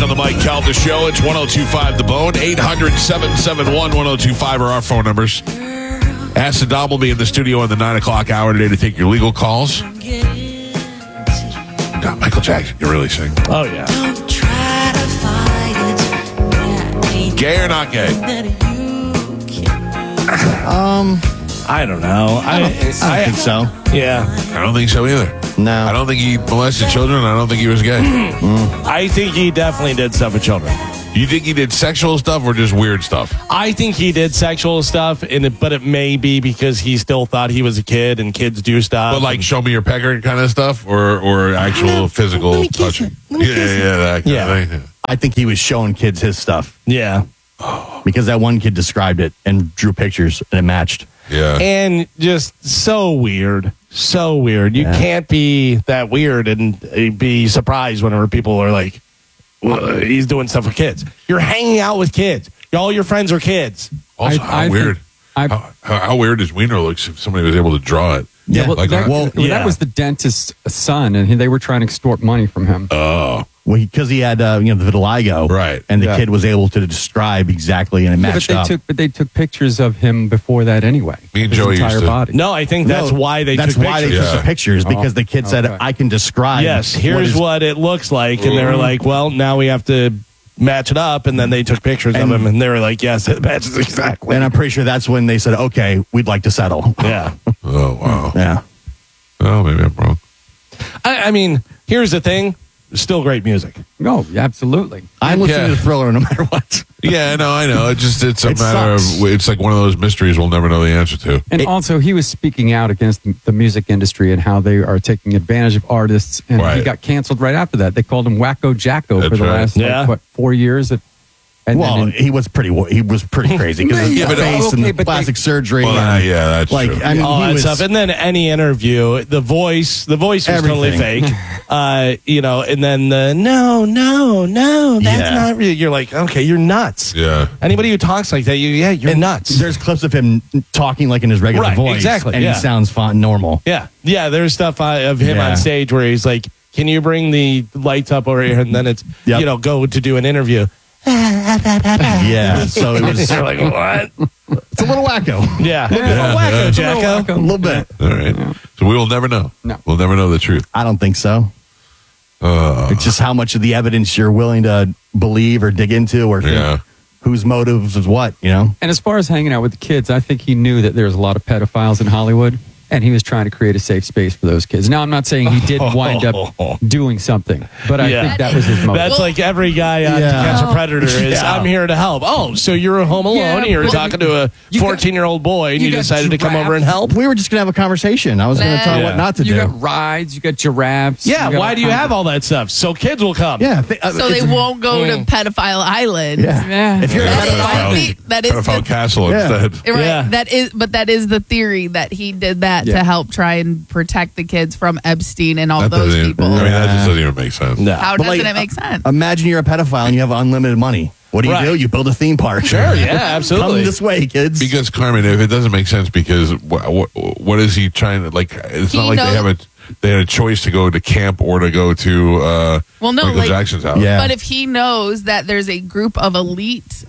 on the Mike Calta Show. It's 102.5 The Bone. 800-771-1025 are our phone numbers. Acid Dom will be in the studio in the 9 o'clock hour today to take your legal calls. God, Michael Jackson, you really sing. Oh, yeah. Gay or not gay? I don't know. I don't think so. Yeah. I don't think so either. No. I don't think he molested children. I don't think he was gay. I think he definitely did stuff with children. You think he did sexual stuff or just weird stuff? I think he did sexual stuff, but it may be because he still thought he was a kid and kids do stuff. But like show me your pecker kind of stuff or actual physical touching? That kind of thing. I think he was showing kids his stuff Yeah. because that one kid described it and drew pictures and it matched. Yeah. And just so weird. So weird. You can't be that weird and be surprised whenever people are like, well, he's doing stuff with kids. You're hanging out with kids. All your friends are kids. Also, how weird. How weird does Wiener looks if somebody was able to draw it? Yeah, like that was the dentist's son, and they were trying to extort money from him. Oh. Well, because he had the vitiligo, right? And the kid was able to describe exactly, and it matched up. But they took pictures of him before that anyway. Me and his Joey entire used to. body. No, I think that's why they took pictures. That's why they took the pictures, because the kid said, I can describe. Yes, here's what it looks like. And they were like, well, now we have to match it up. And then they took pictures of him, and they were like, yes, it matches exactly. And I'm pretty sure that's when they said, okay, we'd like to settle. Yeah. Oh, wow. Yeah. Oh, maybe I'm wrong. I mean, here's the thing. Still great music. No, absolutely. I'm listening to Thriller no matter what. Yeah, no, I know. It's a It matter sucks. of, it's like one of those mysteries we'll never know the answer to. And also, he was speaking out against the music industry and how they are taking advantage of artists. And he got canceled right after that. They called him Wacko Jacko for the last 4 years. He was pretty crazy because of the face and the plastic surgery. Well, yeah, that's true. I mean, all he that was, stuff. And then any interview, the voice was totally fake. And then the no, that's not real. You're like, okay, you're nuts. Yeah. Anybody who talks like that, you're nuts. There's clips of him talking like in his regular voice. Exactly. And he sounds fine, normal. Yeah. Yeah. There's stuff of him on stage where he's like, can you bring the lights up over here? And then it's, go to do an interview. Yeah, so it was. They're like, what? It's a little wacko. Yeah. Wacko, Jacko. a little bit. All right. So we will never know. No. We'll never know the truth. I don't think so. It's just how much of the evidence you're willing to believe or dig into, or think whose motives is what, And as far as hanging out with the kids, I think he knew that there's a lot of pedophiles in Hollywood. And he was trying to create a safe space for those kids. Now, I'm not saying he did wind up doing something, but I think that was his motive. That's like every guy on To Catch a Predator is, I'm here to help. Oh, so you're home alone and you're talking to a 14-year-old boy and you decided to come over and help? We were just going to have a conversation. I was going to tell what not to do. You got rides, you got giraffes. Yeah, why do you have all that stuff? So kids will come. Yeah. So they won't go to Pedophile Island. Yeah. If you're Pedophile Castle instead. Right. Yeah. That is the theory that he did that to help try and protect the kids from Epstein and all those people. I mean, that just doesn't even make sense. No. How doesn't it make sense? Imagine you're a pedophile and you have unlimited money. What do you do? You build a theme park. Sure, yeah, absolutely. Come this way, kids. Because, Carmen, if it doesn't make sense, because what is he trying to, like, it's not like they had a choice to go to camp or to go to Michael Jackson's house. Yeah. But if he knows that there's a group of elites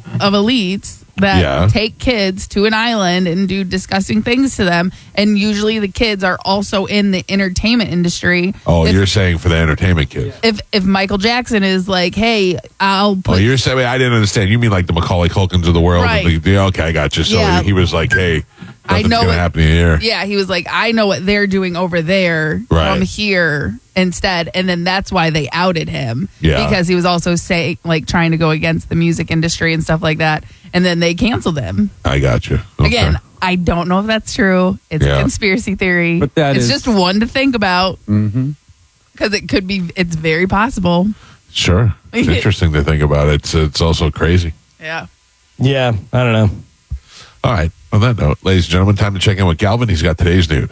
that take kids to an island and do disgusting things to them, and usually the kids are also in the entertainment industry. Oh, you're saying for the entertainment kids. If Michael Jackson is like, hey, I'll put... Oh, you're saying, I didn't understand. You mean like the Macaulay Culkins of the world? Right. Okay, I got you. So he was like, hey, nothing's going to happen here. Yeah, he was like, I know what they're doing over there from here instead. And then that's why they outed him. Yeah. Because he was also trying to go against the music industry and stuff like that. And then they canceled him. I got you. Okay. Again, I don't know if that's true. It's a conspiracy theory. But it's just one to think about. Because it could be, it's very possible. Sure. It's interesting to think about. It's also crazy. Yeah. Yeah, I don't know. All right. On that note, ladies and gentlemen, time to check in with Galvin. He's got today's news.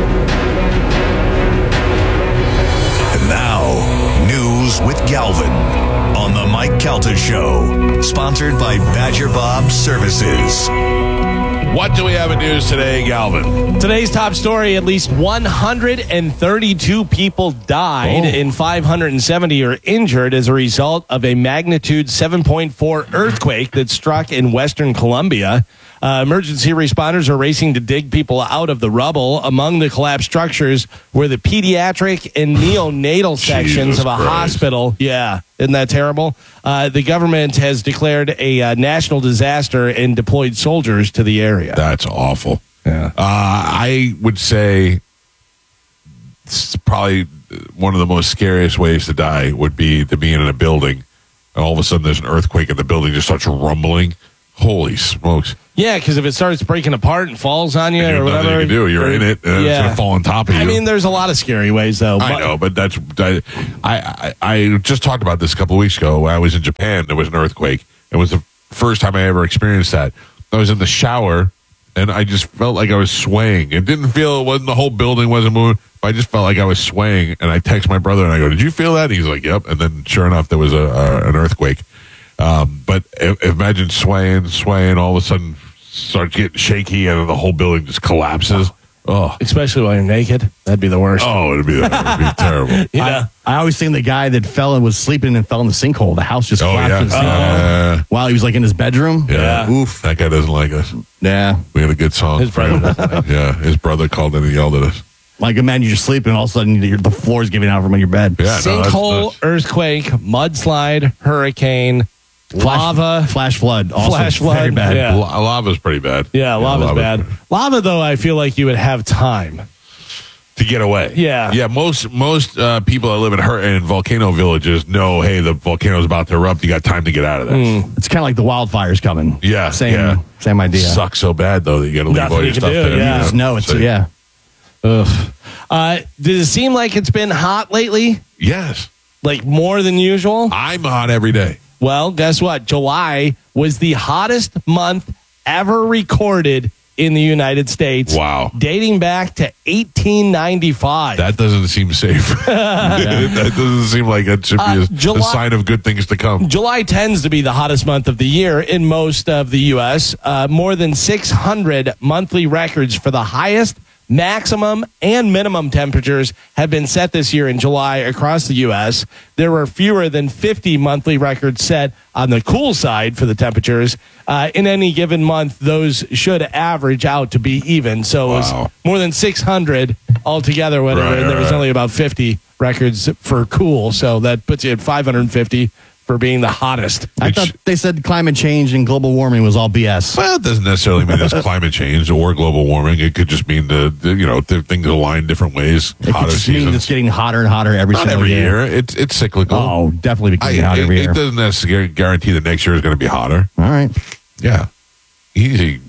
And now, news with Galvin on the Mike Calta Show, sponsored by Badger Bob Services. What do we have in news today, Galvin? Today's top story, at least 132 people died and 570 are injured as a result of a magnitude 7.4 earthquake that struck in western Colombia. Emergency responders are racing to dig people out of the rubble. Among the collapsed structures were the pediatric and neonatal sections of a hospital. Yeah, isn't that terrible? The government has declared a national disaster and deployed soldiers to the area. That's awful. Yeah. I would say it's probably one of the most scariest ways to die would be to be in a building and all of a sudden there's an earthquake and the building just starts rumbling. Holy smokes. Yeah, because if it starts breaking apart and falls on you or whatever. You can do. You're in it and it's going to fall on top of you. I mean, there's a lot of scary ways, though. I know, but I just talked about this a couple of weeks ago. When I was in Japan, there was an earthquake. It was the first time I ever experienced that. I was in the shower and I just felt like I was swaying. It didn't feel, it wasn't the whole building wasn't moving. But I just felt like I was swaying. And I text my brother and I go, "Did you feel that?" And he's like, "Yep." And then sure enough, there was an earthquake. But imagine swaying, all of a sudden starts getting shaky and the whole building just collapses. Oh, especially while you're naked. That'd be the worst. Oh, it'd be terrible. I always think the guy that fell and was sleeping and fell in the sinkhole. The house just collapsed in the sinkhole while he was like in his bedroom. Yeah. Oof. That guy doesn't like us. Yeah. We had a good song. His brother. Yeah. His brother called in and yelled at us. Like, imagine you're sleeping and all of a sudden the floor's giving out from under your bed. Yeah, sinkhole, earthquake, mudslide, hurricane, lava, flash flood. Also flash flood. Very bad. Yeah. Lava's pretty bad. Yeah, lava's bad. Lava, though, I feel like you would have time to get away. Yeah. Yeah, most people that live in volcano villages know, hey, the volcano's about to erupt. You got time to get out of there. It's kind of like the wildfires coming. Yeah. Same idea. Sucks so bad, though, that you got to leave Nothing all your stuff there. Yeah. You just know it's, yeah. Ugh. Does it seem like it's been hot lately? Yes. Like more than usual? I'm hot every day. Well, guess what? July was the hottest month ever recorded in the United States. Wow. Dating back to 1895. That doesn't seem safe. That doesn't seem like it should be a sign of good things to come. July tends to be the hottest month of the year in most of the U.S. More than 600 monthly records for the highest, maximum, and minimum temperatures have been set this year in July across the U.S. There were fewer than 50 monthly records set on the cool side for the temperatures. In any given month, those should average out to be even. So it was more than 600 altogether, whatever, and there was only about 50 records for cool. So that puts you at 550 for being the hottest. I thought they said climate change and global warming was all BS. Well, it doesn't necessarily mean it's climate change or global warming. It could just mean the things align different ways. It could just mean it's getting hotter and hotter every single year. It's cyclical. Oh, definitely getting hotter every year. It doesn't necessarily guarantee that next year is going to be hotter. All right. Yeah. Easy.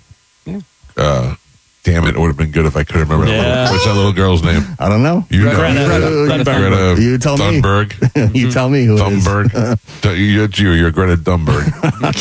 Damn it! It would have been good if I could remember. Yeah. What's that little girl's name? I don't know. You know. Greta You tell me. Thunberg. You tell me who it is. Thunberg. You're Greta Thunberg.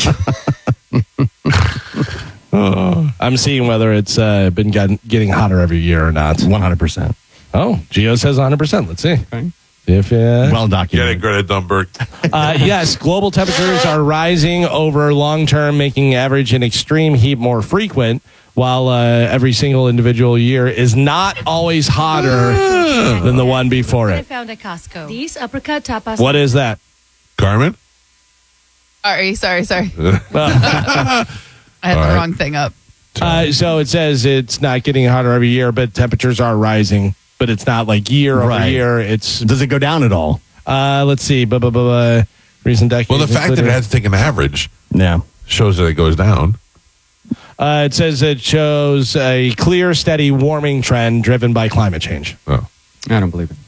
I'm seeing whether it's been getting hotter every year or not. 100%. Oh, Geo says 100%. Let's see. Okay. If well documented. Get it, Greta Thunberg. Yes, global temperatures are rising over long term, making average and extreme heat more frequent. While every single individual year is not always hotter than the one before I it. found at Costco. These apricot tapas. What is that? Carmen? Sorry. I had the wrong thing up. So it says it's not getting hotter every year, but temperatures are rising. But it's not like year over year. Does it go down at all? Let's see. Recent decades. Well, the fact that it has to take an average shows that it goes down. It says it shows a clear, steady warming trend driven by climate change. Oh. I don't believe it.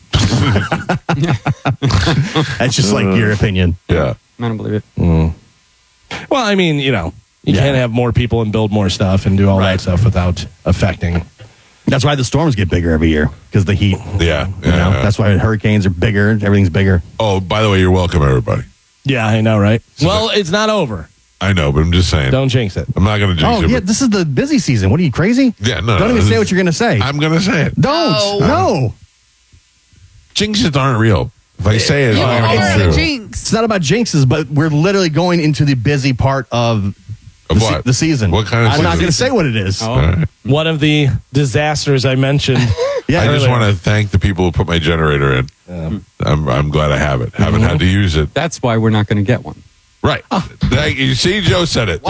That's just like your opinion. Yeah. I don't believe it. Well, I mean, you can't have more people and build more stuff and do all that stuff without affecting. That's why the storms get bigger every year, because the heat. Yeah. That's why hurricanes are bigger. Everything's bigger. Oh, by the way, you're welcome, everybody. Yeah, I know, right? Well, it's not over. I know, but I'm just saying. Don't jinx it. I'm not going to jinx it. Oh, yeah, this is the busy season. What are you, crazy? Yeah, no. Don't even say what you're going to say. I'm going to say it. Don't. No. Jinxes aren't real. If I say it, You are it's the true. jinx. It's not about jinxes, but we're literally going into the busy part of Of what? The season. What kind of I'm not season? going to say what it is. All right. One of the disasters I mentioned. Yeah, I just earlier. want to thank the people who put my generator in. I'm glad I have it. Haven't had to use it. That's why we're not going to get one. Right. You see, Joe said it.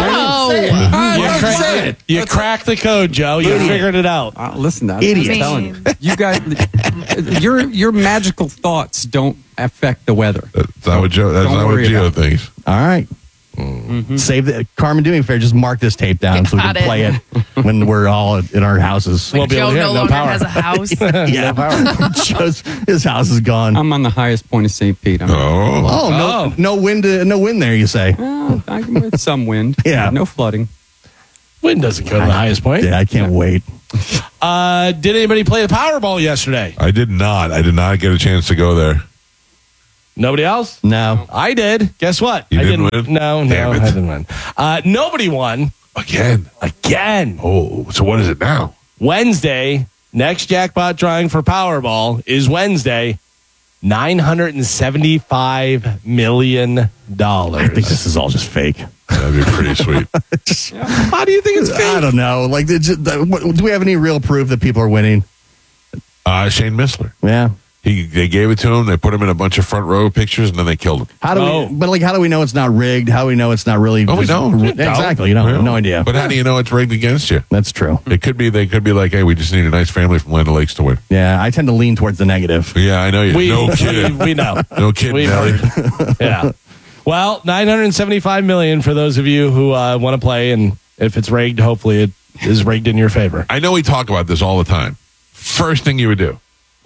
You cracked the code, Joe. You figured it out. Listen, that's Idiot. I'm telling you. You guys, your magical thoughts don't affect the weather. That's not what Joe. That's Don't not what worry Gio about it. thinks. All right. Save the Carmen. Do me a favor. Just mark this tape down so we can Got it. play it when we're all in our houses. We'll be able Joe to hear it. no No longer power. has a house. Yeah. His house is gone. I'm on the highest point of St. Pete. Oh, No wind. No wind there. You say? With some wind. Yeah. No flooding. Wind doesn't go to the highest point. Yeah, I can't wait. Did anybody play the Powerball yesterday? I did not. I did not get a chance to go there. Nobody else? No. I did. Guess what? You I didn't win? No, Damn it. I didn't win. Nobody won. Again. Oh, so what is it now? Wednesday, next jackpot drawing for Powerball is Wednesday. $975 million. I think this is all just fake. That'd be pretty sweet. How do you think it's fake? I don't know. Like, do we have any real proof that people are winning? Shane Missler. Yeah. They gave it to him. They put him in a bunch of front row pictures, and then they killed him. How do Oh. we? But like, how do we know it's not rigged? How do we know it's not really? Oh, we don't. Exactly. You don't. No idea. But how do you know it's rigged against you? That's true. It could be. They could be like, hey, we just need a nice family from Land O'Lakes to win. Yeah, I tend to lean towards the negative. Yeah, I know you. No kidding. We know. No kidding, We've Nelly. heard. Yeah. Well, $975 million for those of you who want to play, and if it's rigged, hopefully it is rigged in your favor. I know we talk about this all the time. First thing you would do.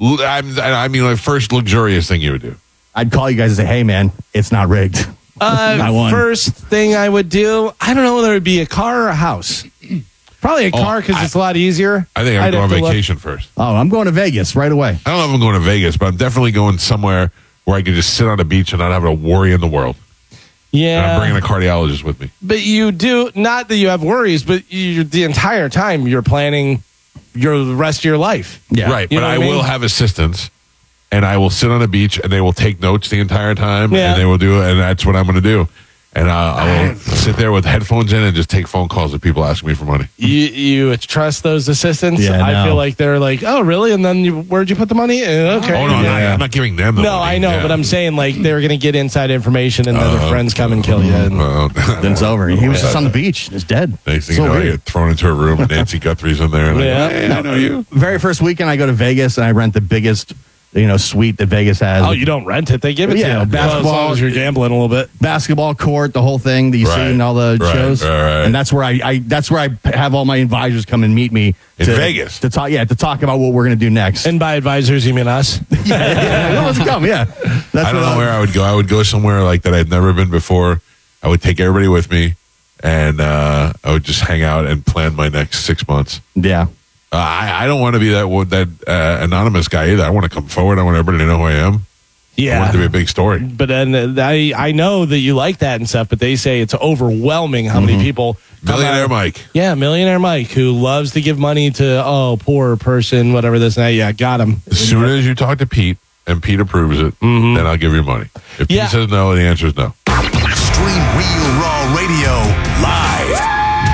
I mean, like, first luxurious thing you would do. I'd call you guys and say, "Hey, man, it's not rigged." I won. First thing I would do, I don't know whether it would be a car or a house. Probably a car because it's a lot easier. I think I'd go on have to look. vacation first. Oh, I'm going to Vegas right away. I don't know if I'm going to Vegas, but I'm definitely going somewhere where I could just sit on a beach and not have a worry in the world. And I'm bringing Yeah, a cardiologist with me. but you do, not that you have worries, but the entire time you're planning the rest of your life. Yeah. Right, You but know I what I mean? will have assistants, and I will sit on a beach, and they will take notes the entire time, Yeah. and they will do it, and that's what I'm going to do. And I will sit there with headphones in and just take phone calls of people asking me for money. You trust those assistants? Yeah, I no. feel like they're like, oh, really? And then where'd you put the money? Okay. Oh, no, I'm not giving them the No, money. I know, Yeah. but I'm saying like they're going to get inside information and then their friends come and kill you. And, Then it's over. He was just on the beach. He's dead. Next thing So you know, I weird. get thrown into a room, and Nancy Guthrie's in there. And Yeah. hey, I know you. Very first weekend, I go to Vegas and I rent the biggest, suite that Vegas has. oh, you don't rent it; they give it Yeah, to you. Well, as basketball- long as you're gambling a little bit. Basketball court, the whole thing that you Right. see in all the Right, shows. right. And that's where I have all my advisors come and meet me In to, Vegas? to talk about what we're going to do next. And by advisors, you mean us? yeah, let's come. Yeah, that's I don't know where I would go. I would go somewhere like that I'd never been before. I would take everybody with me, and I would just hang out and plan my next 6 months. Yeah, I don't want to be that anonymous guy either. I want to come forward. I want everybody to know who I am. I want Yeah. it to be a big story. But then I know that you like that and stuff, but they say it's overwhelming how many people come Millionaire out- Mike. Yeah, Millionaire Mike, who loves to give money to poor person, whatever this and that. Yeah, got him. As soon as you talk to Pete and Pete approves it, then I'll give you money. If Yeah. Pete says no, the answer is no. Stream Real Raw Radio live.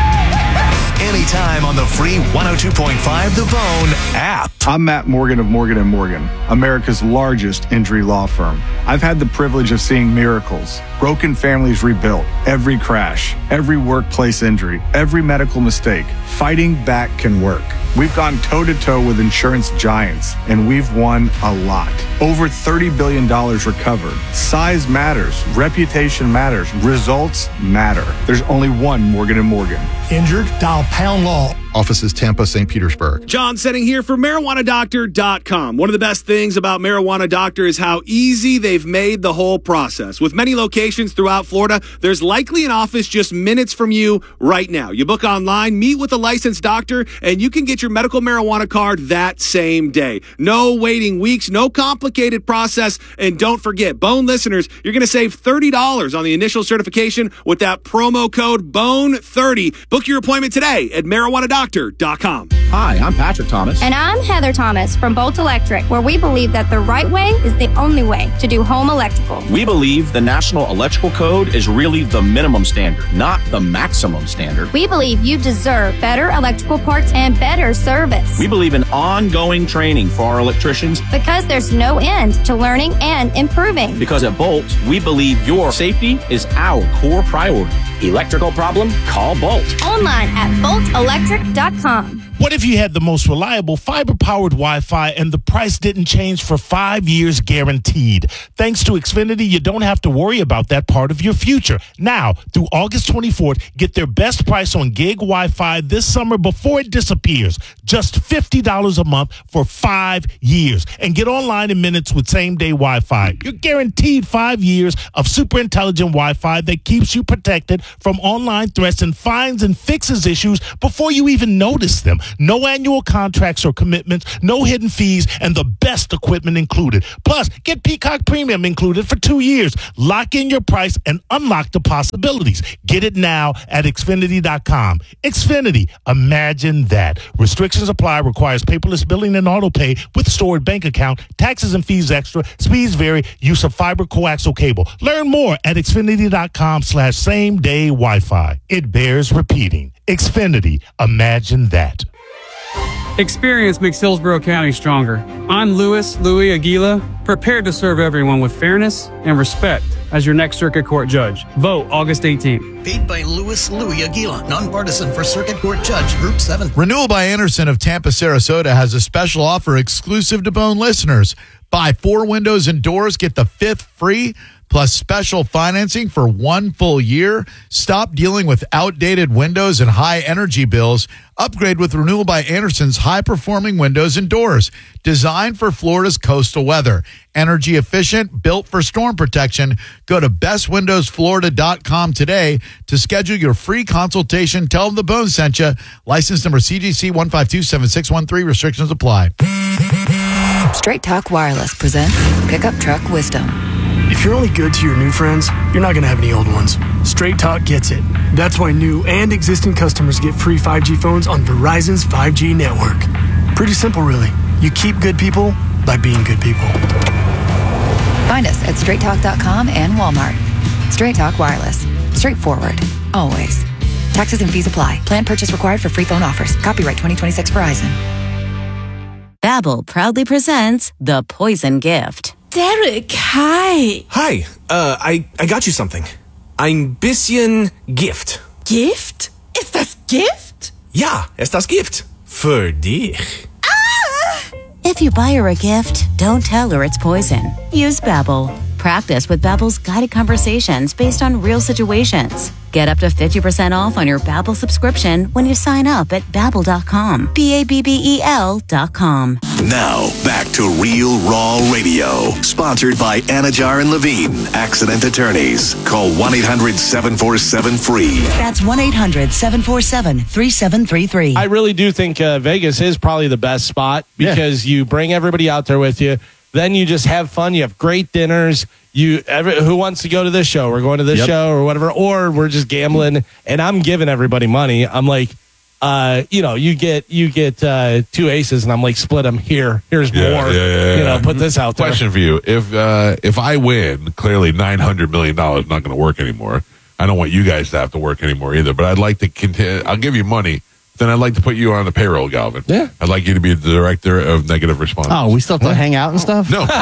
Anytime on the free 102.5 The Bone app. I'm Matt Morgan of Morgan & Morgan, America's largest injury law firm. I've had the privilege of seeing miracles, broken families rebuilt, every crash, every workplace injury, every medical mistake. Fighting back can work. We've gone toe-to-toe with insurance giants, and we've won a lot. Over $30 billion recovered. Size matters. Reputation matters. Results matter. There's only one Morgan & Morgan. Injured? Dial pound law. Offices Tampa, St. Petersburg. John Setting here for MarijuanaDoctor.com. One of the best things about Marijuana Doctor is how easy they've made the whole process. With many locations throughout Florida, there's likely an office just minutes from you right now. You book online, meet with a licensed doctor, and you can get your medical marijuana card that same day. No waiting weeks, no complicated process, and don't forget, Bone listeners, you're going to save $30 on the initial certification with that promo code BONE30. Book your appointment today at MarijuanaDoctor.com. MarijuanaDoctor.com. Hi, I'm Patrick Thomas. And I'm Heather Thomas from Bolt Electric, where we believe that the right way is the only way to do home electrical. We believe the National Electrical Code is really the minimum standard, not the maximum standard. We believe you deserve better electrical parts and better service. We believe in ongoing training for our electricians. Because there's no end to learning and improving. Because at Bolt, we believe your safety is our core priority. Electrical problem? Call Bolt. Online at boltelectric.com. What if you had the most reliable fiber-powered Wi-Fi and the price didn't change for 5 years guaranteed? Thanks to Xfinity, you don't have to worry about that part of your future. Now, through August 24th, get their best price on gig Wi-Fi this summer before it disappears. Just $50 a month for 5 years. And get online in minutes with same-day Wi-Fi. You're guaranteed 5 years of super intelligent Wi-Fi that keeps you protected from online threats and finds and fixes issues before you even notice them. No annual contracts or commitments, no hidden fees, and the best equipment included. Plus, get Peacock Premium included for 2 years. Lock in your price and unlock the possibilities. Get it now at Xfinity.com. Xfinity, imagine that. Restrictions apply, requires paperless billing and auto pay with stored bank account, taxes and fees extra, speeds vary, use of fiber coaxial cable. Learn more at Xfinity.com/same-day Wi-Fi. It bears repeating. Xfinity, imagine that. Experience makes Hillsborough County stronger. I'm Louis Aguila, prepared to serve everyone with fairness and respect as your next Circuit Court judge. Vote August 18th. Paid by Louis Aguila, nonpartisan for Circuit Court Judge, Group 7. Renewal by Anderson of Tampa, Sarasota has a special offer exclusive to Bone listeners. Buy 4 windows and doors, get the 5th free, plus special financing for 1 full year. Stop dealing with outdated windows and high energy bills. Upgrade with Renewal by Anderson's high-performing windows and doors. Designed for Florida's coastal weather. Energy efficient, built for storm protection. Go to bestwindowsflorida.com today to schedule your free consultation. Tell them the Bone sent you. License number CGC 1527613. Restrictions apply. Straight Talk Wireless presents Pickup Truck Wisdom. If you're only good to your new friends, you're not going to have any old ones. Straight Talk gets it. That's why new and existing customers get free 5G phones on Verizon's 5G network. Pretty simple, really. You keep good people by being good people. Find us at straighttalk.com and Walmart. Straight Talk Wireless. Straightforward. Always. Taxes and fees apply. Plan purchase required for free phone offers. Copyright 2026 Verizon. Babbel proudly presents The Poison Gift. Derek, hi. Hi, I got you something. Ein bisschen Gift. Gift? Ist das Gift? Ja, ist das Gift. Für dich. If you buy her a gift, don't tell her it's poison. Use Babbel. Practice with Babbel's guided conversations based on real situations. Get up to 50% off on your Babbel subscription when you sign up at Babbel.com. Babbel.com. Now, back to Real Raw Radio. Sponsored by Anajar and Levine, Accident Attorneys. Call 1-800-747-FREE. That's 1-800-747-3733. I really do think Vegas is probably the best spot because you bring everybody out there with you. Then you just have fun. You have great dinners. Who wants to go to this show? We're going to this show or whatever. Or we're just gambling, and I'm giving everybody money. I'm like, you get 2 aces, and I'm like, split them here. Here's more. Put this out there. Question for you: If I win, clearly $900 million is not going to work anymore. I don't want you guys to have to work anymore either. But I'd like to continue. I'll give you money. Then I'd like to put you on the payroll, Galvin. Yeah. I'd like you to be the director of negative response. Oh, we still have to hang out and stuff? No.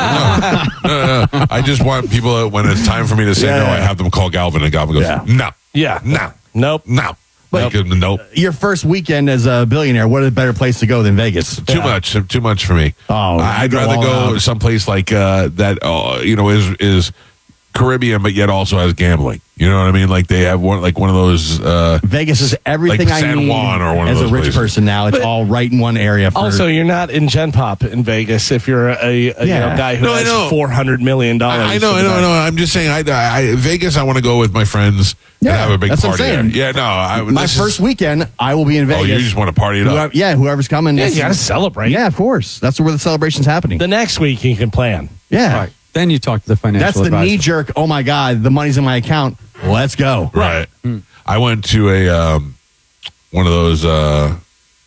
I just want people, when it's time for me to say no, I have them call Galvin, and Galvin goes, no. Yeah. No. Nope. No. But nope. Your first weekend as a billionaire, what a better place to go than Vegas? Too much for me. Oh, I'd rather go someplace like that, is Caribbean, but yet also has gambling. You know what I mean? Like they have one of those. Vegas is everything like San I need Juan or one as of those a rich places. person now. It's all right in one area. Also, you're not in Gen Pop in Vegas if you're a guy who has $400 million. I know. I'm just saying, Vegas, I want to go with my friends and have a big that's party what I'm saying. there. Yeah, no. My first weekend, I will be in Vegas. Oh, you just want to party it up? Whoever's coming. Yeah, you got to celebrate. Yeah, of course. That's where the celebration's happening. The next week you can plan. Yeah. Right. Then you talk to the financial That's the advisor. knee jerk. Oh my God, the money's in my account. Let's go. Right. I went to one of those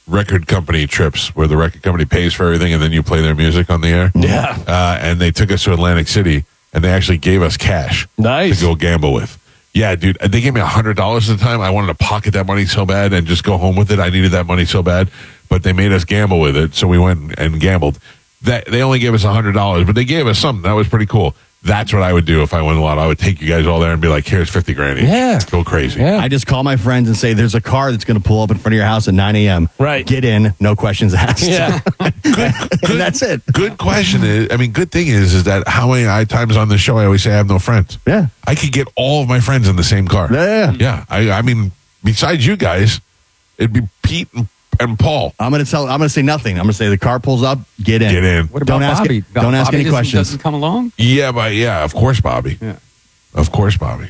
record company trips where the record company pays for everything and then you play their music on the air. Yeah. And they took us to Atlantic City and they actually gave us cash to go gamble with. Yeah, dude. They gave me $100 at the time. I wanted to pocket that money so bad and just go home with it. I needed that money so bad, but they made us gamble with it. So we went and gambled. They only gave us $100, but they gave us something. That was pretty cool. That's what I would do if I won a lot. I would take you guys all there and be like, here's 50 grand each. Yeah. Go crazy. Yeah. I just call my friends and say, there's a car that's going to pull up in front of your house at 9 a.m. Right. Get in, no questions asked. Yeah. And that's it. Good question is, good thing is that how many times on the show I always say I have no friends. Yeah. I could get all of my friends in the same car. Yeah. I mean, besides you guys, it'd be Pete and Paul. I'm going to say nothing. I'm going to say the car pulls up, get in. Get in. What about Don't ask Bobby? it- don't ask Bobby any questions. Doesn't come along? Yeah, of course, Bobby. Yeah. Of course, Bobby.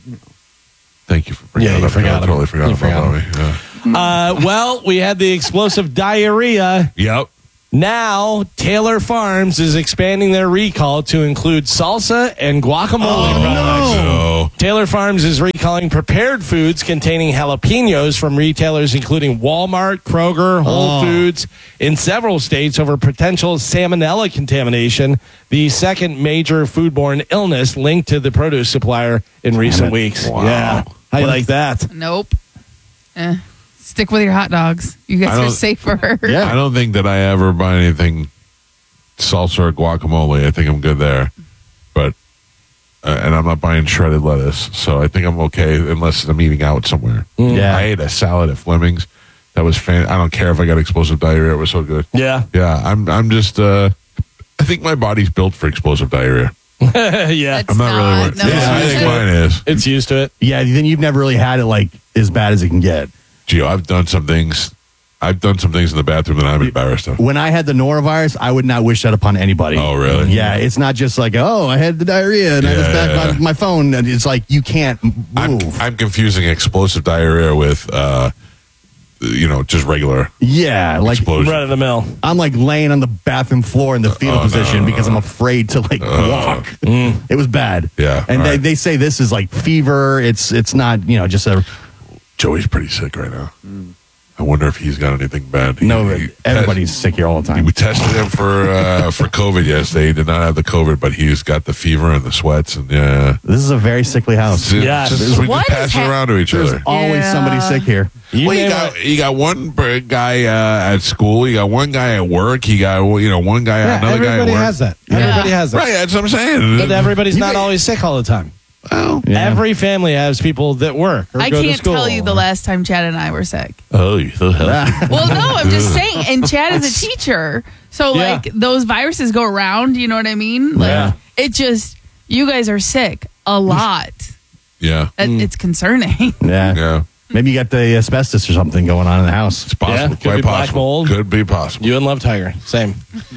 Thank you for bringing that up. I totally forgot about Bobby. Yeah. Well, we had the explosive diarrhea. Yep. Now, Taylor Farms is expanding their recall to include salsa and guacamole products. No. Taylor Farms is recalling prepared foods containing jalapenos from retailers including Walmart, Kroger, Whole Foods in several states over potential salmonella contamination, the second major foodborne illness linked to the produce supplier in recent weeks. Wow. Yeah. How you like that? Nope. Stick with your hot dogs. You guys are safer. Yeah. I don't think that I ever buy anything salsa or guacamole. I think I'm good there. But, and I'm not buying shredded lettuce. So I think I'm okay unless I'm eating out somewhere. Yeah. I ate a salad at Fleming's. That was I don't care if I got explosive diarrhea. It was so good. Yeah. Yeah. I'm just, I think my body's built for explosive diarrhea. Yeah. I'm not really worried. No, Yeah, I think mine is. It's used to it. Yeah, then you've never really had it like as bad as it can get. Gio, I've done some things in the bathroom that I'm embarrassed of. When I had the norovirus, I would not wish that upon anybody. Oh, really? Yeah, it's not just like, I had the diarrhea and I was back on my phone. And it's like, you can't move. I'm confusing explosive diarrhea with, just regular. Yeah, like explosion. Run of the mill. I'm like laying on the bathroom floor in the fetal position because I'm afraid to walk. It was bad. Yeah. And all right. they say this is like fever. It's not, just a... Joey's pretty sick right now. I wonder if he's got anything bad. Everybody's sick here all the time. We tested him for COVID yesterday. He did not have the COVID, but he's got the fever and the sweats. And This is a very sickly house. we just pass it around to each other. There's always somebody sick here. You got one guy at school. You got one guy at work. You got one guy, another guy at work. Everybody has that. Everybody has that. Right, that's what I'm saying. But everybody's not always sick all the time. Well, every family has people that work or I go to can't school. tell you the last time Chad and I were sick. Oh, you're so healthy. Well, no, I'm just saying. And Chad is a teacher. So, those viruses go around. You know what I mean? It just, you guys are sick a lot. Yeah. It's concerning. Yeah. Maybe you got the asbestos or something going on in the house. It's possible. Yeah, could Quite be black possible. mold. Could be possible. You and Love Tiger. Same.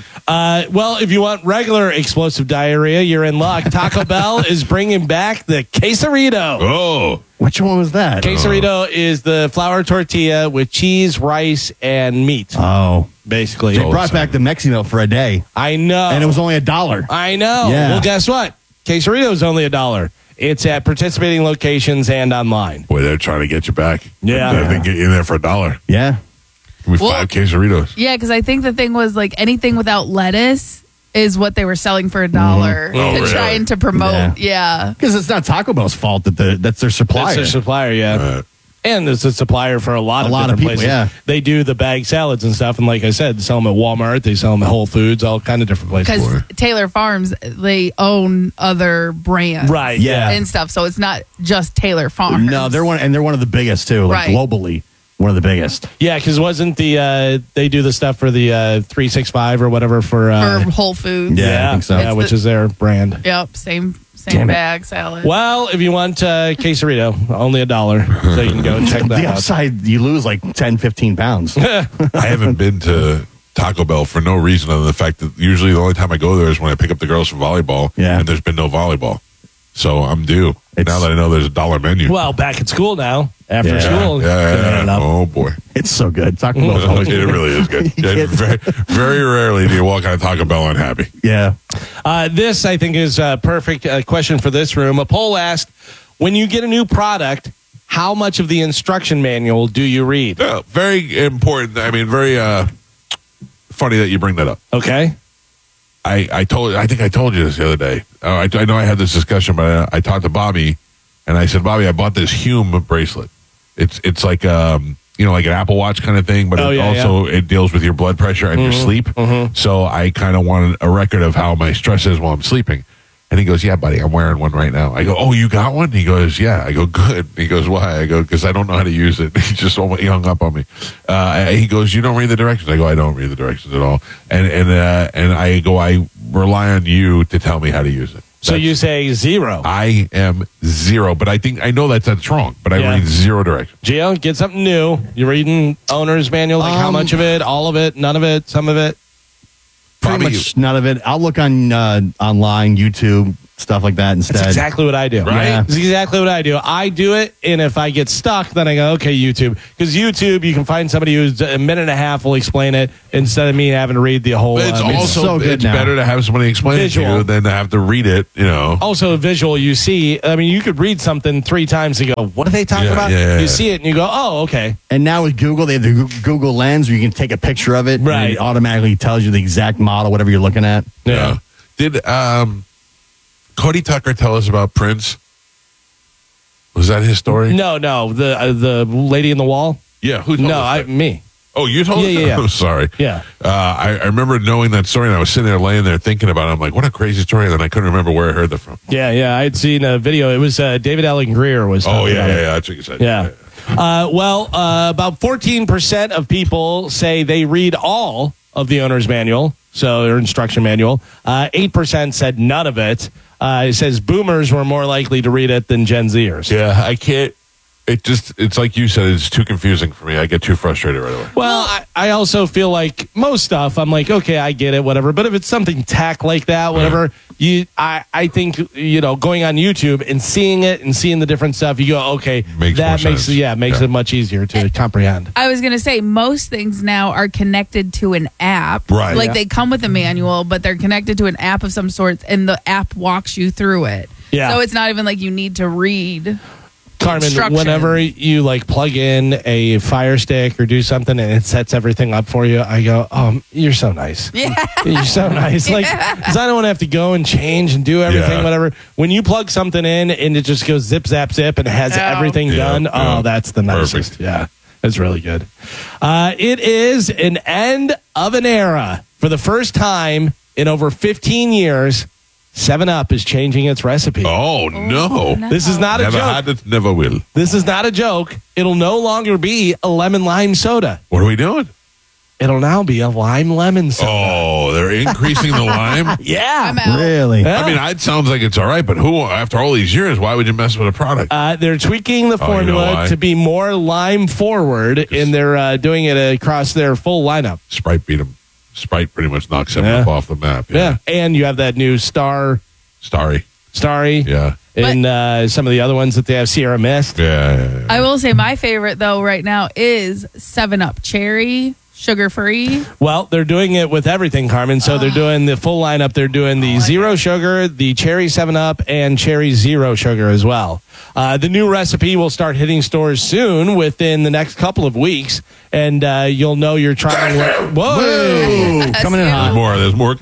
Well, if you want regular explosive diarrhea, you're in luck. Taco Bell is bringing back the quesarito. Oh. Which one was that? Quesarito is the flour tortilla with cheese, rice, and meat. Oh. Basically. They brought back the Mexi-Melt for a day. I know. And it was only $1. I know. Yeah. Well, guess what? Quesarito is only $1. It's at participating locations and online. Boy, they're trying to get you back. Yeah. They get you in there for $1. Yeah. Give me 5 quesaritos. Yeah, because I think the thing was like anything without lettuce is what they were selling for $1 Oh, trying to promote. Yeah. Because it's not Taco Bell's fault that's their supplier. That's their supplier, yeah. Right. And it's a supplier for a lot of different people, places. yeah. They do the bag salads and stuff. And like I said, they sell them at Walmart. They sell them at Whole Foods, all kind of different places. Because Taylor Farms, they own other brands. Right, yeah. And stuff. So it's not just Taylor Farms. No, they're one of the biggest too, like Right. globally. One of the biggest. Yeah, because wasn't they do the stuff for the 365 or whatever for Whole Foods. Yeah, I think so. Yeah, which is their brand. Yep. Same Damn it. bag salad. Well, if you want quesarito, only $1. So you can go and check that The out. upside, you lose like 10, 15 pounds. I haven't been to Taco Bell for no reason other than the fact that usually the only time I go there is when I pick up the girls from volleyball. Yeah. And there's been no volleyball. So I'm due. Now that I know there's $1 menu. Well, back at school now. After Yeah. school. Yeah. Oh, boy. It's so good. Taco Bell's always It really is good. Yeah, very, very rarely do you walk out of Taco Bell unhappy. Yeah. This, I think, is a perfect question for this room. A poll asked, when you get a new product, how much of the instruction manual do you read? Yeah, very important. I mean, very funny that you bring that up. Okay. I think I told you this the other day. I know I had this discussion, but I talked to Bobby, and I said, Bobby, I bought this Hume bracelet. It's like like an Apple Watch kind of thing, but it deals with your blood pressure and your sleep. So I kind of wanted a record of how my stress is while I'm sleeping. And he goes, yeah, buddy, I'm wearing one right now. I go, oh, you got one? He goes, yeah. I go, good. He goes, why? I go, because I don't know how to use it. He just he hung up on me. He goes, you don't read the directions? I go, I don't read the directions at all. And I go, I rely on you to tell me how to use it. So you say 0. I am 0, but I know that's wrong, but I read 0 directions. Gio, get something new. You reading owner's manual? Like how much of it? All of it? None of it? Some of it? Pretty much none of it. I'll look on online, YouTube, stuff like that instead. That's exactly what I do. Right? Yeah. That's exactly what I do. I do it, and if I get stuck, then I go, okay, YouTube. Because YouTube, you can find somebody who's a minute and a half will explain it instead of me having to read the whole. But it's also so good it's better to have somebody explain it to you than to have to read it, Also, visual, you see, I mean, you could read something 3 times and go, what are they talking about? You see it and you go, oh, okay. And now with Google, they have the Google Lens where you can take a picture of it. Right. And it automatically tells you the exact model, whatever you're looking at. Yeah. Did Cody Tucker tell us about Prince? Was that his story? No. The lady in the wall? Yeah. Who told us that? Me. Oh, you told us? Yeah. I'm sorry. Yeah. I remember knowing that story, and I was sitting there laying there thinking about it. I'm like, what a crazy story. And then I couldn't remember where I heard that from. Yeah. I had seen a video. It was David Allen Greer was talking about it. That's what you said. Yeah. About 14% of people say they read all of the owner's manual, so their instruction manual. 8% said none of it. It says boomers were more likely to read it than Gen Zers. Yeah, I can't. It's like you said, it's too confusing for me. I get too frustrated right away. Well, I also feel like most stuff, I'm like, okay, I get it, whatever. But if it's something tech like that, whatever, I think, going on YouTube and seeing it and seeing the different stuff, you go, okay, makes it much easier to comprehend. I was going to say, most things now are connected to an app. Right. Like they come with a manual, but they're connected to an app of some sort, and the app walks you through it. Yeah. So it's not even like you need to read. Carmen, whenever you plug in a Fire Stick or do something and it sets everything up for you, I go, oh, you're so nice. Yeah. You're so nice. Because I don't want to have to go and change and do everything, whatever. When you plug something in and it just goes zip, zap, zip and it has everything done, that's the nicest. Perfect. Yeah, that's really good. It is an end of an era. For the first time in over 15 years, 7-Up is changing its recipe. Oh, no. This is not a Never joke. had it, never will. This is not a joke. It'll no longer be a lemon-lime soda. What are we doing? It'll now be a lime-lemon soda. Oh, they're increasing the lime? Yeah. I'm out. Really? Yeah. I mean, it sounds like it's all right, but who, after all these years, why would you mess with a product? They're tweaking the formula to be more lime-forward, and they're doing it across their full lineup. Sprite beat them. Sprite pretty much knocks 7-Up off the map. Yeah. And you have that new Starry. Yeah. And some of the other ones that they have, Sierra Mist. Yeah. I will say my favorite, though, right now is 7-Up Cherry, sugar-free. Well, they're doing it with everything, Carmen. So they're doing the full lineup. They're doing the zero sugar, the Cherry 7-Up, and Cherry Zero Sugar as well. The new recipe will start hitting stores soon, within the next couple of weeks. And you'll know you're trying. Whoa! Coming in hot. There's more.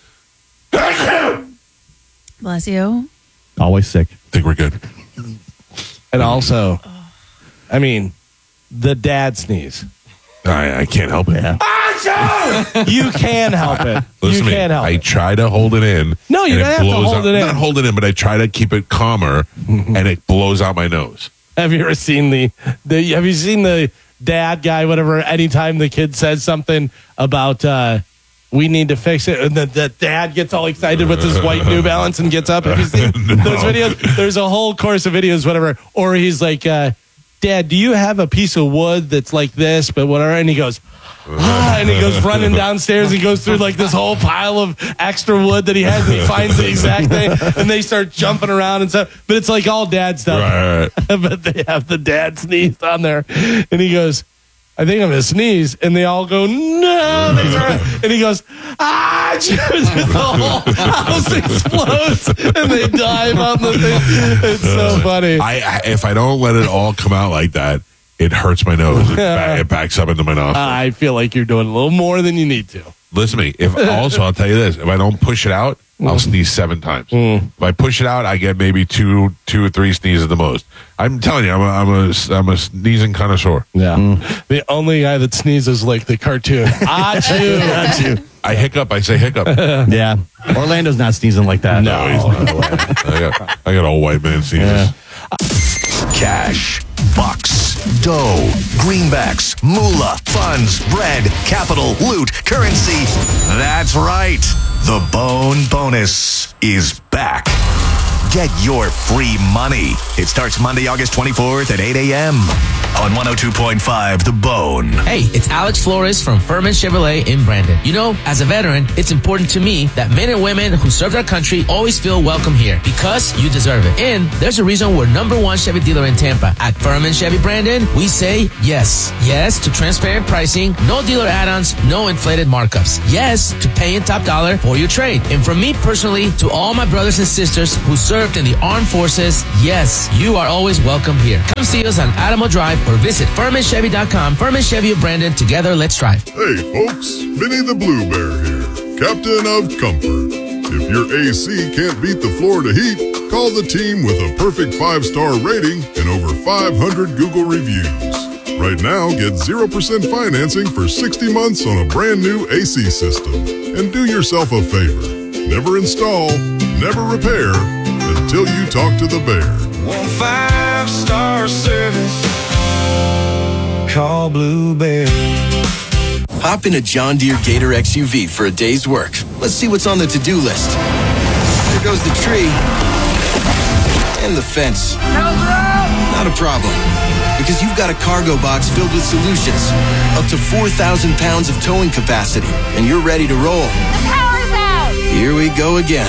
Bless you. Always sick. I think we're good. And also, I mean, the dad sneeze. I can't help it. Yeah. You can help it. Listen you to can me. help I it. try to hold it in. No, you don't have to hold it in. Not hold it in, but I try to keep it calmer, and it blows out my nose. Have you ever seen the dad guy, whatever, anytime the kid says something about we need to fix it, and the dad gets all excited with his white New Balance and gets up? Have you seen those videos? There's a whole course of videos, whatever. Or he's like, Dad, do you have a piece of wood that's like this, but whatever? And he goes, and he goes running downstairs. He goes through like this whole pile of extra wood that he has, and he finds the exact thing, and they start jumping around and stuff. But it's like all dad stuff. Right. But they have the dad sneeze on there, and he goes, I think I'm going to sneeze. And they all go, no. And he goes, ah. The whole house explodes. And they dive on the thing. It's so funny. If I don't let it all come out like that, it hurts my nose. It backs up into my nostrils. I feel like you're doing a little more than you need to. Listen to me. I'll tell you this. If I don't push it out, I'll sneeze 7 times. If I push it out, I get maybe 2 or 3 sneezes the most. I'm telling you, I'm a sneezing connoisseur. Yeah. The only guy that sneezes like the cartoon. Achoo. I hiccup. I say hiccup. Yeah. Orlando's not sneezing like that. No, he's not. I got all white man sneezes. Yeah. Cash, bucks, dough, greenbacks, moolah, funds, bread, capital, loot, currency. That's right. The Bone Bonus is back. Get your free money. It starts Monday, August 24th at 8 a.m. on 102.5 The Bone. Hey, it's Alex Flores from Furman Chevrolet in Brandon. You know, as a veteran, it's important to me that men and women who served our country always feel welcome here because you deserve it. And there's a reason we're #1 Chevy dealer in Tampa. At Furman Chevy Brandon, we say yes. Yes to transparent pricing, no dealer add-ons, no inflated markups. Yes to paying top dollar for your trade. And from me personally to all my brothers and sisters who served in the armed forces, yes, you are always welcome here. Come see us on Adamo Drive or visit FurmanChevy.com. Furman Chevy of Brandon. Together, let's drive. Hey, folks. Vinny the Blue Bear here, Captain of Comfort. If your AC can't beat the Florida heat, call the team with a perfect 5-star rating and over 500 Google reviews. Right now, get 0% financing for 60 months on a brand new AC system. And do yourself a favor. Never install, never repair until you talk to the bear. 5-star service. Call Blue Bear. Hop in a John Deere Gator XUV for a day's work. Let's see what's on the to-do list. There goes the tree. And the fence. Not a problem. Because you've got a cargo box filled with solutions. Up to 4,000 pounds of towing capacity. And you're ready to roll. The power's out! Here we go again.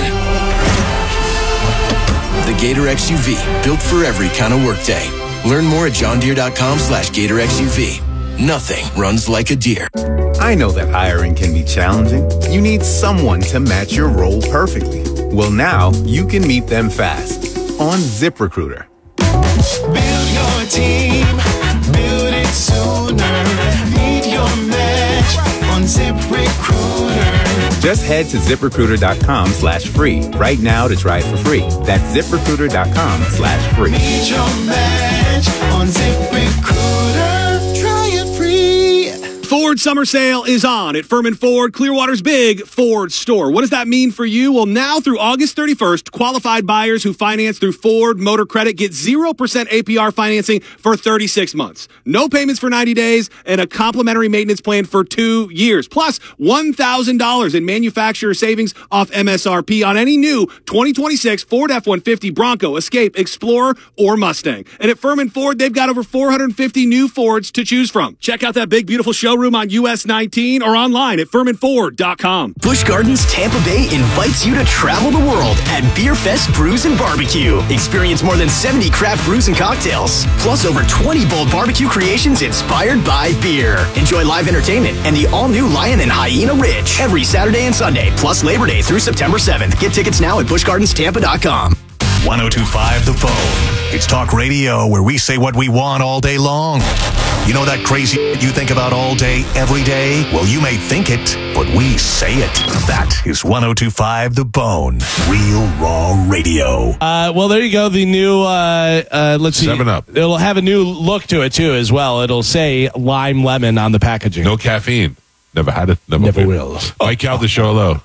The Gator XUV, built for every kind of workday. Learn more at johndeere.com/Gator XUV. Nothing runs like a deer. I know that hiring can be challenging. You need someone to match your role perfectly. Well, now you can meet them fast on ZipRecruiter. Build your team, build it sooner. Meet your match on ZipRecruiter. Just head to ZipRecruiter.com/free right now to try it for free. That's ZipRecruiter.com/free. Meet your match on ZipRecruiter. Try it free. Ford Summer Sale is on at Furman Ford, Clearwater's big Ford store. What does that mean for you? Well, now through August 31st, qualified buyers who finance through Ford Motor Credit get 0% APR financing for 36 months. No payments for 90 days and a complimentary maintenance plan for 2 years. Plus $1,000 in manufacturer savings off MSRP on any new 2026 Ford F-150, Bronco, Escape, Explorer, or Mustang. And at Furman Ford, they've got over 450 new Fords to choose from. Check out that big, beautiful showroom on US 19 or online at FurmanFord.com. Busch Gardens Tampa Bay invites you to travel the world at Beer Fest Brews and Barbecue. Experience more than 70 craft brews and cocktails, plus over 20 bold barbecue creations inspired by beer. Enjoy live entertainment and the all-new Lion and Hyena Ridge every Saturday and Sunday, plus Labor Day through September 7th. Get tickets now at BuschGardensTampa.com. 102.5 The Bone. It's talk radio where we say what we want all day long. You know that crazy you think about all day, every day? Well, you may think it, but we say it. That is 102.5 The Bone. Real raw radio. Well, there you go. The new, let's see. 7-Up. It'll have a new look to it, too, as well. It'll say lime lemon on the packaging. No caffeine. Never had it. Never will. Mike out the show. Hello.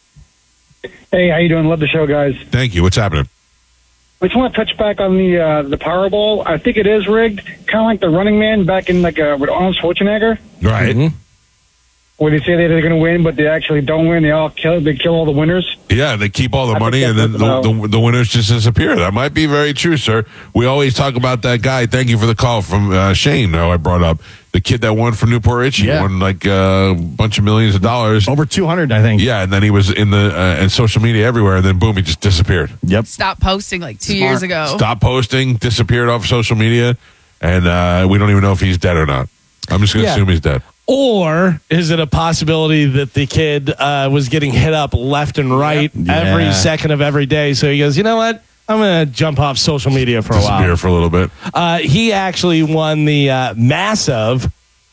Hey, how you doing? Love the show, guys. Thank you. What's happening? I just want to touch back on the Powerball. I think it is rigged, kind of like the Running Man back in with Arnold Schwarzenegger. Right. Mm-hmm. Where they say they're going to win, but they actually don't win. They kill all the winners. Yeah, they keep all the money, and then the winners just disappear. That might be very true, sir. We always talk about that guy. Thank you for the call from Shane, who I brought up. The kid that won from Newport Richie. Yeah. Won like a bunch of millions of dollars. Over 200, I think. Yeah, and then he was in and social media everywhere, and then boom, he just disappeared. Yep. Stopped posting like 2 years ago. Stopped posting, disappeared off social media, and we don't even know if he's dead or not. I'm just going to Yeah. assume he's dead. Or is it a possibility that the kid was getting hit up left and right every second of every day? So he goes, you know what? I'm going to jump off social media for a while. Disappear for a little bit. He actually won the massive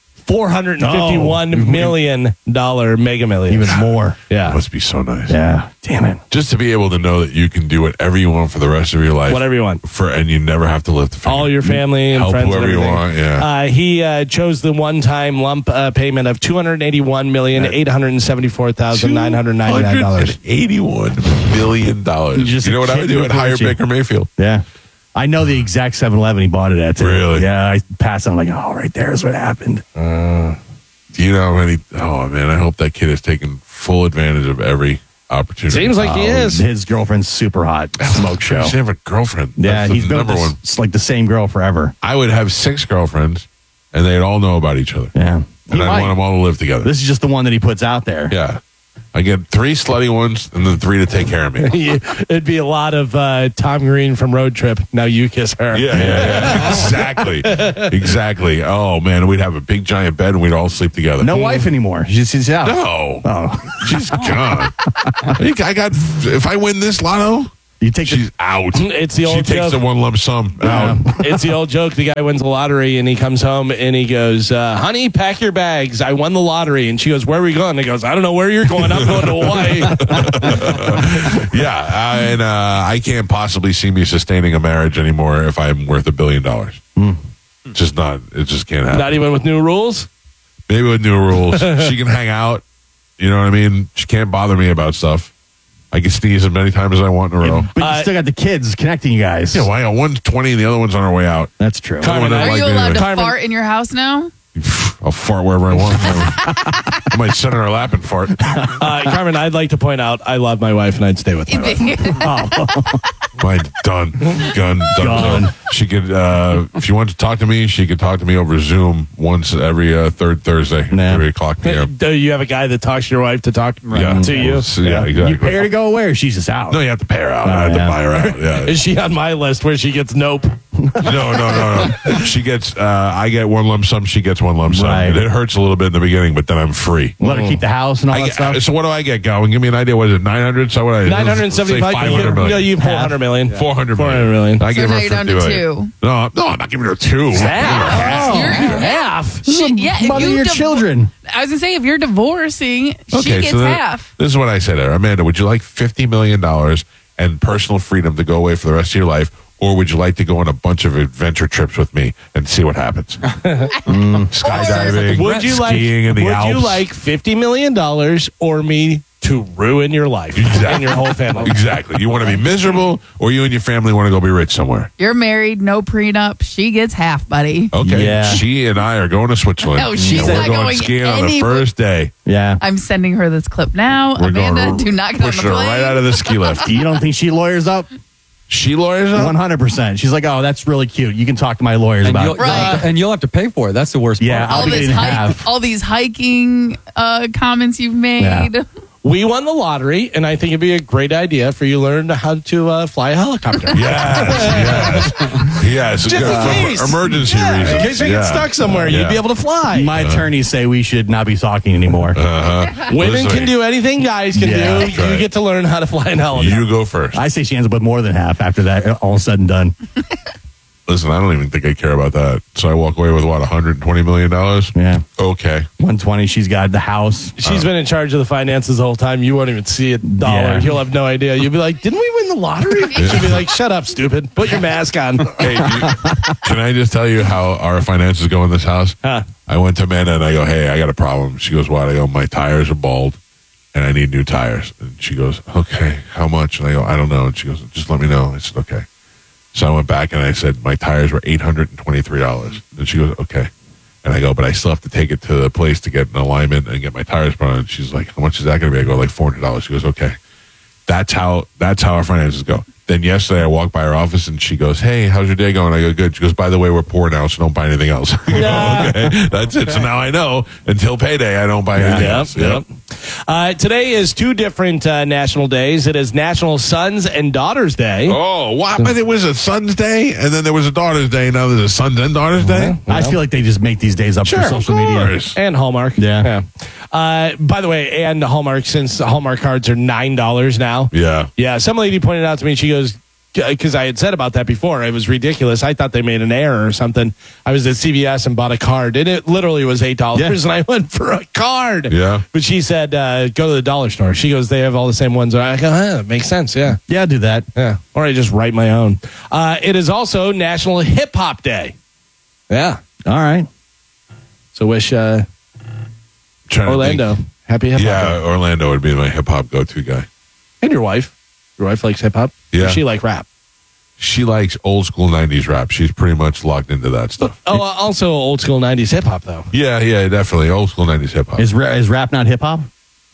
$451 million Mega Millions. Even more. Yeah. That must be so nice. Yeah. Damn it. Just to be able to know that you can do whatever you want for the rest of your life. Whatever you want. And you never have to lift a finger. All your family and Help friends. whoever and you everything. want, yeah. He chose the one-time lump payment of $281,874,999. $81 million. Just You know what I would do? I'd hire Baker Mayfield. Yeah. I know the exact 7-Eleven he bought it at, too. Really? Yeah, I passed on like, oh, right there's what happened. Do you know how many? Oh, man, I hope that kid is taking full advantage of every opportunity. Seems like he is. His girlfriend's super hot. Smoke show. He should have a girlfriend. Yeah, That's he's the been number with one. it's like the same girl forever. I would have 6 girlfriends, and they'd all know about each other. Yeah. And I'd want them all to live together. This is just the one that he puts out there. Yeah. I get 3 slutty ones and then 3 to take care of me. It'd be a lot of Tom Green from Road Trip. Now you kiss her. Yeah. Exactly. Oh, man, we'd have a big giant bed and we'd all sleep together. No wife anymore. She's out. No. Oh. She's gone. If I win this lotto, she's out. It's the old She takes joke. the one lump sum out. It's the old joke. The guy wins the lottery and he comes home and he goes, honey, pack your bags. I won the lottery. And she goes, where are we going? He goes, I don't know where you're going. I'm going to Hawaii. Yeah. And I can't possibly see me sustaining a marriage anymore if I'm worth $1 billion. Just not. It just can't happen. Not even with new rules? Maybe with new rules. She can hang out. You know what I mean? She can't bother me about stuff. I can sneeze as many times as I want in a row. But you still got the kids connecting you guys. Yeah, well, I got one's 20 and the other one's on her way out. That's true. Carmen, Are you allowed to Carmen- fart in your house now? I'll fart wherever I want. I might sit in her lap and fart. Carmen, I'd like to point out I love my wife and I'd stay with my wife. Mine done. Done. She could, if she wanted to talk to me, she could talk to me over Zoom once every third Thursday, 3 o'clock p.m. Do you have a guy that talks to your wife to talk to you? Yeah, exactly. You pay her to go away or she's just out? No, you have to pay her out. I have to buy her out. Yeah. Is she on my list where she gets nope? No. She gets, I get one lump sum, she gets one lump sum. Right. And it hurts a little bit in the beginning, but then I'm free. Let her keep the house and all that stuff. So what do I get going? Give me an idea. What is it, 900? So what? 975. 500 million. No, you 400 million. 400 400 million. I give now her you're down 50 to million. 2. No, I'm not giving her 2. Half. You're half. Yeah, if Mother you your children. I was going to say, if you're divorcing, she gets then half. This is what I said to her. Amanda, would you like $50 million and personal freedom to go away for the rest of your life? Or would you like to go on a bunch of adventure trips with me and see what happens? Skydiving, skiing in the Alps. Would you like $50 million or me to ruin your life and your whole family? Exactly. You want to be miserable, or you and your family want to go be rich somewhere? You're married, no prenup. She gets half, buddy. Okay. Yeah. She and I are going to Switzerland. No, she's and we're not going skiing on the anywhere. first day. Yeah. I'm sending her this clip now. We're Amanda, going do not get on the pushing her plane. right out of the ski lift. You don't think she lawyers up? She lawyers up? 100%. She's like, oh, that's really cute. You can talk to my lawyers And about you'll, it. Right. and you'll have to pay for it. That's the worst Yeah, part. I'll all, be this getting half. all these hiking comments you've made. Yeah. We won the lottery, and I think it'd be a great idea for you to learn how to fly a helicopter. Yes. Just in For case. emergency reasons. In case you get stuck somewhere, you'd be able to fly. My attorneys say we should not be talking anymore. Women can do anything guys can Yeah, do. that's You right. get to learn how to fly an helicopter. You go first. I say she ends up with more than half after that, all said and done. Listen, I don't even think I care about that. So I walk away with what, $120 million? Yeah. Okay. 120, she's got the house. She's been in charge of the finances the whole time. You won't even see $1. Yeah. You'll have no idea. You'll be like, didn't we win the lottery? She'll be like, shut up, stupid. Put your mask on. Hey, can I just tell you how our finances go in this house? Huh. I went to Amanda and I go, hey, I got a problem. She goes, what? I go, my tires are bald and I need new tires. And she goes, okay, how much? And I go, I don't know. And she goes, just let me know. I said, okay. So I went back and I said, my tires were $823. And she goes, okay. And I go, but I still have to take it to the place to get an alignment and get my tires put on. And she's like, how much is that going to be? I go, like $400. She goes, okay. That's how our finances go. Then yesterday I walked by her office and she goes, hey, how's your day going? I go, good. She goes, by the way, we're poor now, so don't buy anything else. I go, okay, that's it. So now I know until payday I don't buy anything else. Yep. Today is two different national days. It is National Sons and Daughters Day. Oh, what? But it was a Son's Day, and then there was a Daughter's Day. Now there's a Sons and Daughters Day. I feel like they just make these days up for social media. And Hallmark. Yeah. By the way, and Hallmark, since Hallmark cards are $9 now. Yeah. Yeah. Some lady pointed out to me, she goes, because I had said about that before, it was ridiculous. I thought they made an error or something. I was at CVS and bought a card, and it literally was $8, and I went for a card. Yeah. But she said, go to the dollar store. She goes, they have all the same ones. I go, it makes sense. Yeah. Yeah, do that. Yeah. Or I just write my own. It is also National Hip Hop Day. Yeah. All right. So wish Orlando happy hip hop. Yeah, Orlando would be my hip hop go-to guy. And your wife. Your wife likes hip hop? Yeah. Or she like rap? She likes old school 90s rap. She's pretty much locked into that stuff. Oh, also old school 90s hip hop, though. Yeah, definitely. Old school 90s hip hop. Is rap not hip hop?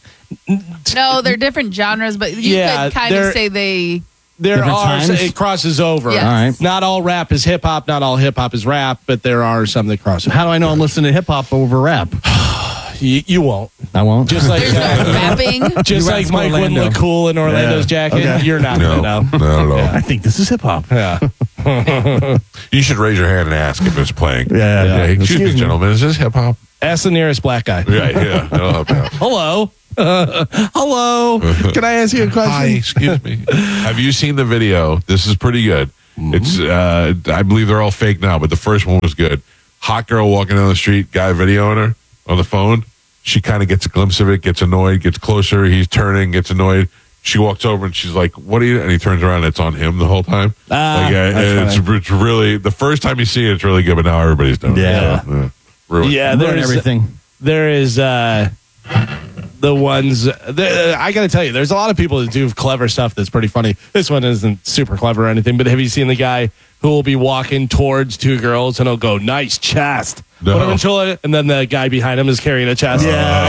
No, they're different genres, but you could kind of say they. There Different are, times? it crosses over. Yes. All right. Not all rap is hip hop, not all hip hop is rap, but there are some that cross over. How do I know I'm listening to hip hop over rap? You won't. I won't. Just like rapping. Just You like rap Mike from wouldn't look cool in Orlando's jacket. Okay. You're not No, going to know. not at all. I think this is hip hop. Yeah. You should raise your hand and ask if it's playing. Yeah. Hey, excuse me, Excuse me. gentlemen. Is this hip hop? Ask the nearest black guy. Yeah. That'll help out. Hello. Hello. Can I ask you a question? Hi, excuse me. Have you seen the video? This is pretty good. It's I believe they're all fake now, but the first one was good. Hot girl walking down the street, guy videoing her on the phone. She kind of gets a glimpse of it, gets annoyed, gets closer. He's turning, gets annoyed. She walks over and she's like, "What are you?" And he turns around and it's on him the whole time. It's really the first time you see it, it's really good, but now everybody's doing it. So, ruined. Yeah, Ruin there's everything. There is the ones. I got to tell you, there's a lot of people that do clever stuff that's pretty funny. This one isn't super clever or anything, but have you seen the guy who will be walking towards two girls and he'll go, "Nice chest," and then the guy behind him is carrying a chest.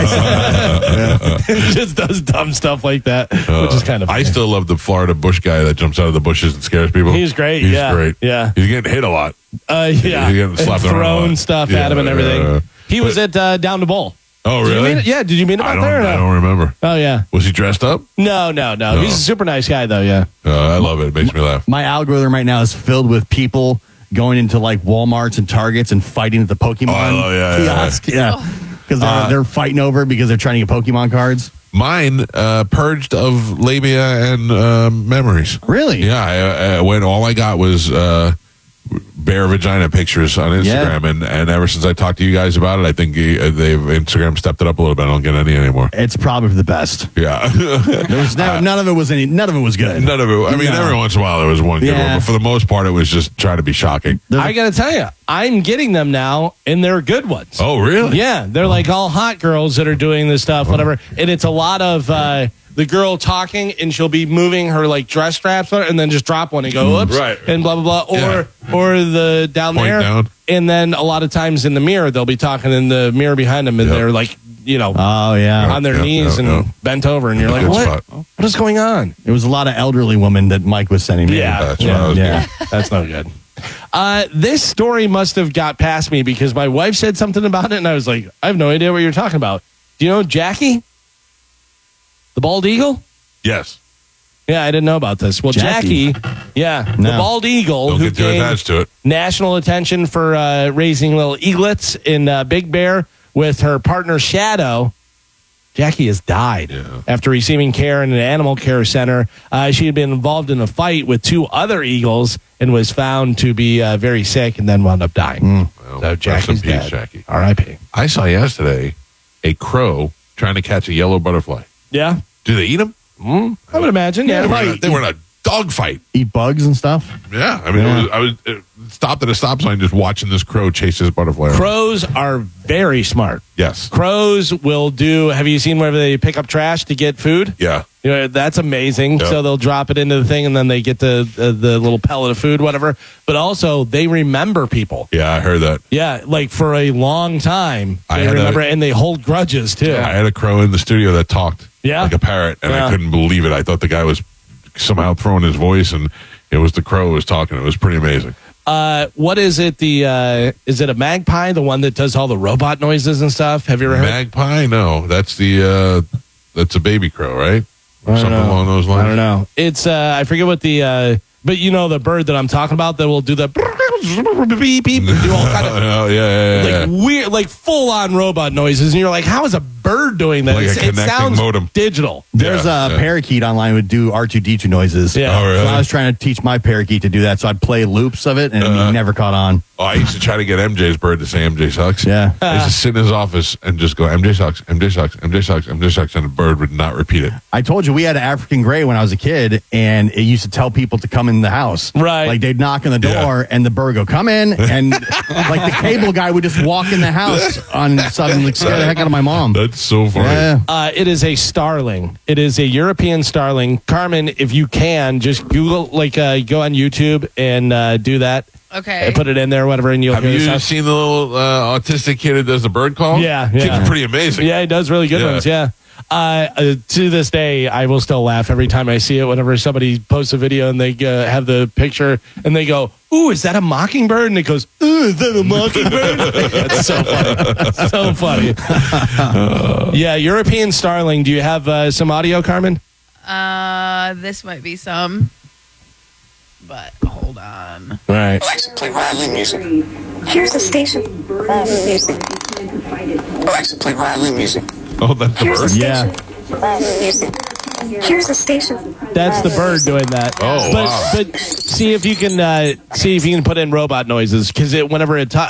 Just does dumb stuff like that, which is kind of. I still love the Florida bush guy that jumps out of the bushes and scares people. He's great. He's yeah, great. Yeah, he's getting hit a lot. He's getting slapped around a thrown lot. stuff at him and everything. Yeah. He was at Down to Bowl. Oh, Did you really? meet it? Yeah. Did you meet him out there? Or no? I don't remember. Oh, yeah. Was he dressed up? No. He's a super nice guy, though. Yeah. I love it. It makes me laugh. My algorithm right now is filled with people going into like Walmarts and Targets and fighting at the Pokemon kiosk. Yeah. Because they're fighting over it because they're trying to get Pokemon cards. Mine purged of labia and memories. Really? Yeah. When all I got was bare vagina pictures on Instagram, and ever since I talked to you guys about it, I think Instagram stepped it up a little bit. I don't get any anymore. It's probably the best. Yeah. There was none of it was good. None of it. I mean, every once in a while there was one good one, but for the most part, it was just trying to be shocking. I got to tell you, I'm getting them now, and they're good ones. Oh, really? Yeah. They're like all hot girls that are doing this stuff, whatever. And it's a lot of the girl talking, and she'll be moving her like dress straps on her, and then just drop one and go, oops, right. and blah, blah, blah. Or the down Point there. down. And then a lot of times in the mirror, they'll be talking in the mirror behind them, and they're like, on their knees and bent over, and you're like, what is going on? It was a lot of elderly women that Mike was sending me. Yeah, that's no good. This story must have got past me because my wife said something about it, and I was like, I have no idea what you're talking about. Do you know Jackie? The bald eagle? Yes. Yeah, I didn't know about this. Well, Jackie the bald eagle Don't who get too gained attached to it. national attention for raising little eaglets in Big Bear with her partner Shadow. Jackie has died after receiving care in an animal care center. She had been involved in a fight with two other eagles and was found to be very sick and then wound up dying. So Jackie's dead. Jackie. R.I.P. I saw yesterday a crow trying to catch a yellow butterfly. Yeah. Do they eat them? I would imagine. Yeah. They were in a dogfight. Eat bugs and stuff. Yeah. I mean, I was stopped at a stop sign just watching this crow chase this butterfly around. Crows are very smart. Yes. Crows will do. Have you seen where they pick up trash to get food? Yeah. That's amazing. Yep. So they'll drop it into the thing, and then they get the little pellet of food, whatever. But also, they remember people. Yeah, I heard that. Yeah, like for a long time, I they had remember, and they hold grudges too. I had a crow in the studio that talked like a parrot, and I couldn't believe it. I thought the guy was somehow throwing his voice, and it was the crow who was talking. It was pretty amazing. What is it? Is it a magpie, the one that does all the robot noises and stuff? Have you ever heard? Magpie? No, that's the That's a baby crow, right? I don't Something know. along those lines. I don't know. It's I forget what the but you know the bird that I'm talking about that will do the beep beep, do all kind of yeah. like weird, like full on robot noises, and you're like, how is a bird doing that? Like a it connecting sounds modem. digital. There's a parakeet online would do R2D2 noises. Yeah. Oh, really? So I was trying to teach my parakeet to do that, so I'd play loops of it, and he never caught on. Oh, I used to try to get MJ's bird to say MJ sucks. Yeah. I used to sit in his office and just go, MJ sucks, MJ sucks, MJ sucks, MJ sucks, and the bird would not repeat it. I told you we had an African gray when I was a kid, and it used to tell people to come in the house. Right. Like they'd knock on the door, and the bird go, come in, and like the cable guy would just walk in the house on sudden, like, scare the heck out of my mom. That's so funny. Yeah. It is a starling. It is a European starling. Carmen, if you can, just Google, like, go on YouTube and do that. Okay. And put it in there, whatever, and you'll Have hear the you sound. seen the little autistic kid that does the bird call? Yeah. Kid's pretty amazing. Yeah, he does really good ones, yeah. To this day, I will still laugh every time I see it whenever somebody posts a video and they have the picture and they go, ooh, is that a mockingbird? And it goes, ooh, is that a mockingbird? It's so funny. So funny. Yeah, European starling. Do you have some audio, Carmen? This might be some. But hold on. Right. Alexa, play violin music. Here's the station. Violin music. Alexa, play violin music. Oh, that's the bird? Yeah. Violin music. Here's the station. That's the bird doing that. Oh, wow. But see if you can put in robot noises, because whenever it